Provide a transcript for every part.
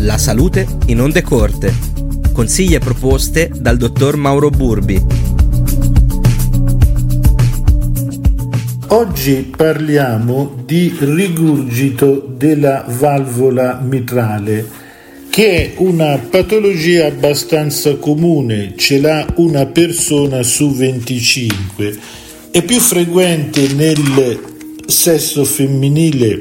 La salute in onde corte. Consigli e proposte dal dottor Mauro Burbi. Oggi parliamo di rigurgito della valvola mitrale, che è una patologia abbastanza comune, ce l'ha una persona su 25. È più frequente nel sesso femminile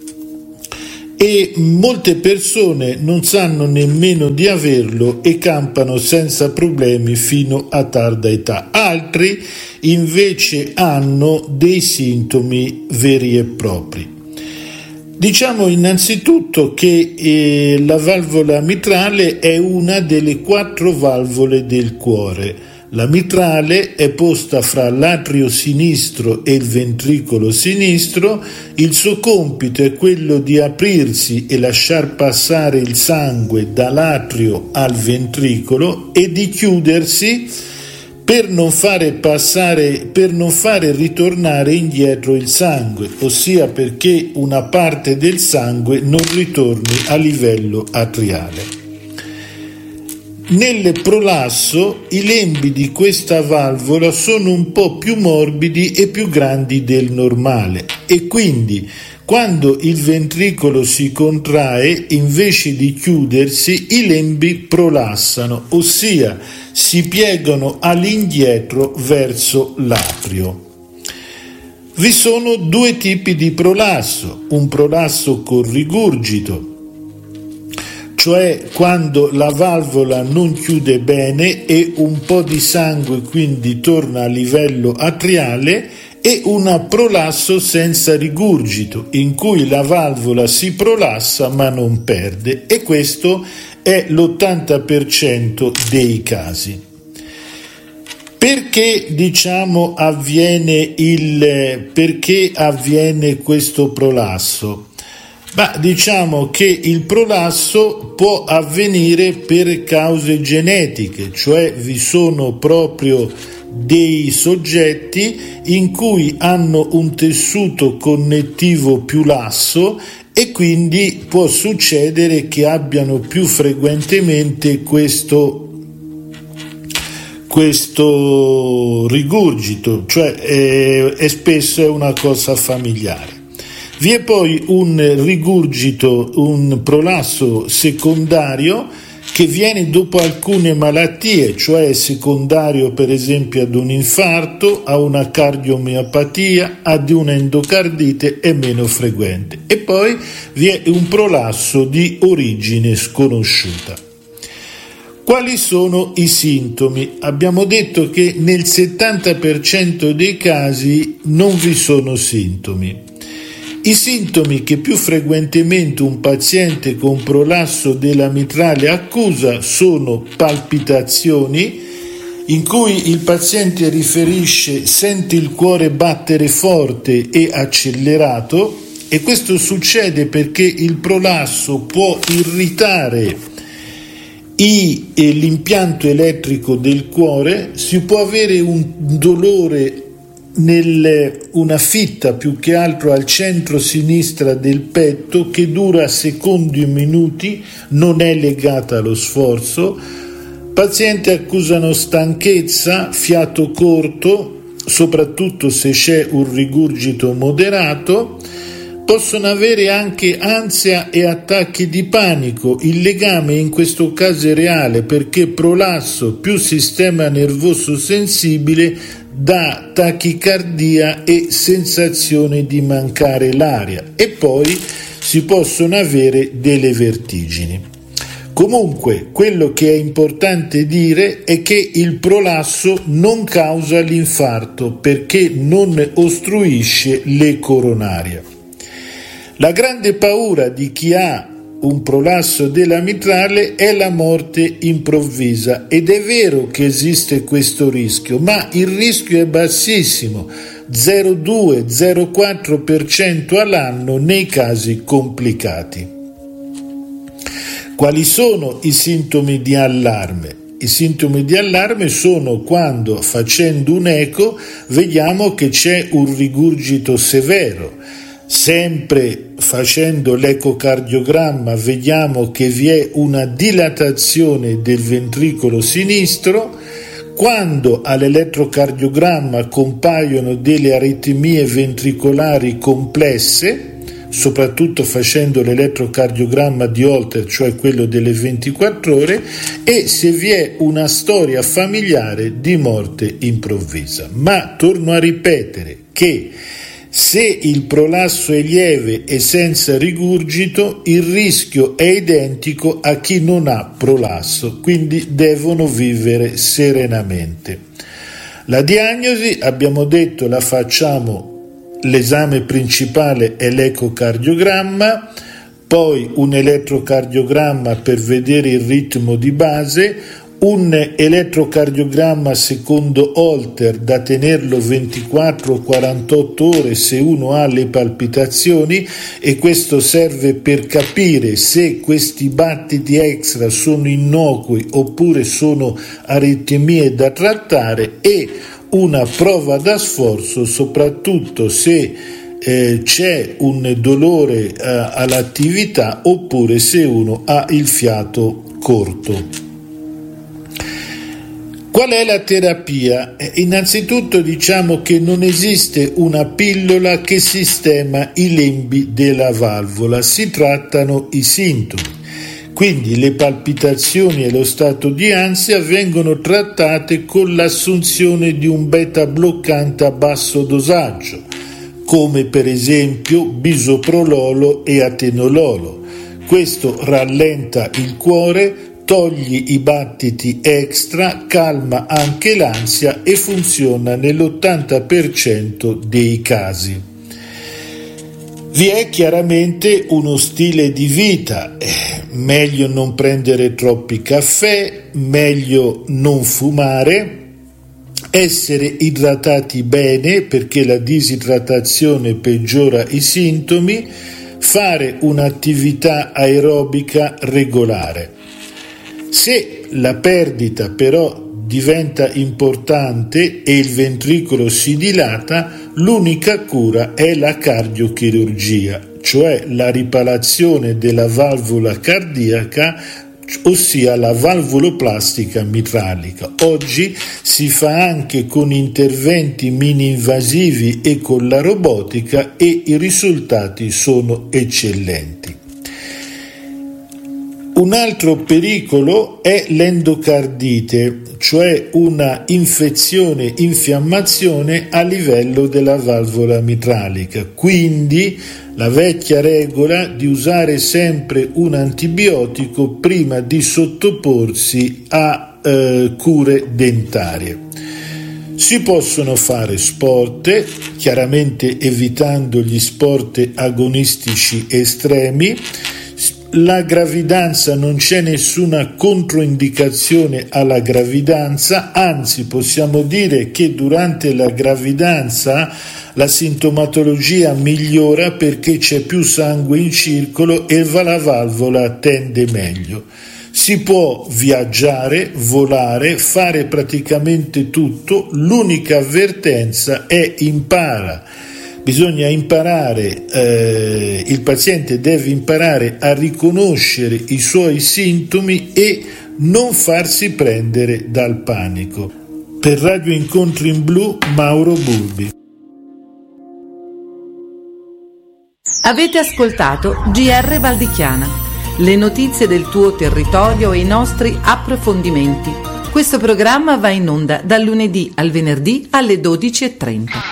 e molte persone non sanno nemmeno di averlo e campano senza problemi fino a tarda età. Altri invece hanno dei sintomi veri e propri. Diciamo innanzitutto che la valvola mitrale è una delle 4 valvole del cuore. La mitrale è posta fra l'atrio sinistro e il ventricolo sinistro. Il suo compito è quello di aprirsi e lasciar passare il sangue dall'atrio al ventricolo e di chiudersi per non fare ritornare indietro il sangue, ossia perché una parte del sangue non ritorni a livello atriale. Nel prolasso i lembi di questa valvola sono un po' più morbidi e più grandi del normale e quindi quando il ventricolo si contrae, invece di chiudersi, i lembi prolassano, ossia si piegano all'indietro verso l'atrio. Vi sono 2 tipi di prolasso, un prolasso con rigurgito, cioè quando la valvola non chiude bene e un po' di sangue quindi torna a livello atriale, e un prolasso senza rigurgito, in cui la valvola si prolassa ma non perde, e questo è l'80% dei casi. Perché avviene questo prolasso? Diciamo che il prolasso può avvenire per cause genetiche, cioè vi sono proprio dei soggetti in cui hanno un tessuto connettivo più lasso e quindi può succedere che abbiano più frequentemente questo rigurgito, cioè spesso è una cosa familiare. Vi è poi un rigurgito, un prolasso secondario che viene dopo alcune malattie, cioè secondario per esempio ad un infarto, a una cardiomiopatia, ad una endocardite, è meno frequente. E poi vi è un prolasso di origine sconosciuta. Quali sono i sintomi? Abbiamo detto che nel 70% dei casi non vi sono sintomi. I sintomi che più frequentemente un paziente con prolasso della mitrale accusa sono palpitazioni, in cui il paziente riferisce sente il cuore battere forte e accelerato, e questo succede perché il prolasso può irritare l'impianto elettrico del cuore, si può avere un dolore una fitta più che altro al centro sinistra del petto che dura secondi e minuti, non è legata allo sforzo. Pazienti accusano stanchezza, fiato corto, soprattutto se c'è un rigurgito moderato. Possono avere anche ansia e attacchi di panico. Il legame in questo caso è reale perché prolasso più sistema nervoso sensibile dà tachicardia e sensazione di mancare l'aria, e poi si possono avere delle vertigini. Comunque, quello che è importante dire è che il prolasso non causa l'infarto perché non ostruisce le coronarie. La grande paura di chi ha un prolasso della mitrale è la morte improvvisa, ed è vero che esiste questo rischio, ma il rischio è bassissimo, 0,2-0,4% all'anno nei casi complicati. Quali sono i sintomi di allarme? I sintomi di allarme sono quando, facendo un eco, vediamo che c'è un rigurgito severo. Sempre facendo l'ecocardiogramma vediamo che vi è una dilatazione del ventricolo sinistro. Quando all'elettrocardiogramma compaiono delle aritmie ventricolari complesse, soprattutto facendo l'elettrocardiogramma di Holter, cioè quello delle 24 ore, e se vi è una storia familiare di morte improvvisa. Ma torno a ripetere che se il prolasso è lieve e senza rigurgito, il rischio è identico a chi non ha prolasso, quindi devono vivere serenamente. La diagnosi, abbiamo detto, la facciamo, l'esame principale è l'ecocardiogramma, poi un elettrocardiogramma per vedere il ritmo di base, un elettrocardiogramma secondo Holter da tenerlo 24-48 ore se uno ha le palpitazioni, e questo serve per capire se questi battiti extra sono innocui oppure sono aritmie da trattare, e una prova da sforzo soprattutto se c'è un dolore all'attività oppure se uno ha il fiato corto. Qual è la terapia? Innanzitutto diciamo che non esiste una pillola che sistema i lembi della valvola, si trattano i sintomi. Quindi le palpitazioni e lo stato di ansia vengono trattate con l'assunzione di un beta bloccante a basso dosaggio, come per esempio bisoprololo e atenololo. Questo rallenta il cuore, toglie i battiti extra, calma anche l'ansia e funziona nell'80% dei casi. Vi è chiaramente uno stile di vita, meglio non prendere troppi caffè, meglio non fumare, essere idratati bene perché la disidratazione peggiora i sintomi, fare un'attività aerobica regolare. Se la perdita però diventa importante e il ventricolo si dilata, l'unica cura è la cardiochirurgia, cioè la riparazione della valvola cardiaca, ossia la valvoloplastica mitralica. Oggi si fa anche con interventi mini-invasivi e con la robotica e i risultati sono eccellenti. Un altro pericolo è l'endocardite, cioè una infiammazione a livello della valvola mitralica. Quindi la vecchia regola di usare sempre un antibiotico prima di sottoporsi a cure dentarie. Si possono fare sport, chiaramente evitando gli sport agonistici estremi. La gravidanza, non c'è nessuna controindicazione alla gravidanza, anzi possiamo dire che durante la gravidanza la sintomatologia migliora perché c'è più sangue in circolo e la valvola tende meglio. Si può viaggiare, volare, fare praticamente tutto, l'unica avvertenza è bisogna imparare, il paziente deve imparare a riconoscere i suoi sintomi e non farsi prendere dal panico. Per Radio Incontri in Blu, Mauro Burbi. Avete ascoltato GR Valdichiana, le notizie del tuo territorio e i nostri approfondimenti. Questo programma va in onda dal lunedì al venerdì alle 12:30.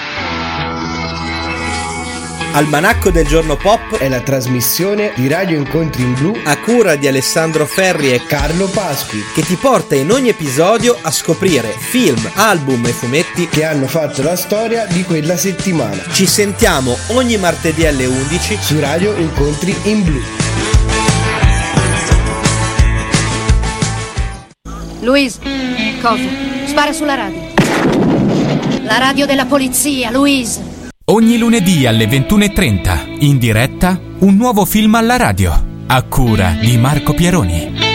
Almanacco del Giorno Pop è la trasmissione di Radio Incontri in Blu a cura di Alessandro Ferri e Carlo Pasqui, che ti porta in ogni episodio a scoprire film, album e fumetti che hanno fatto la storia di quella settimana. Ci sentiamo ogni martedì alle 11 su Radio Incontri in Blu. Louise, cosa? Spara sulla radio. La radio della polizia, Louise. Ogni lunedì alle 21:30, in diretta, un nuovo film alla radio, a cura di Marco Pieroni.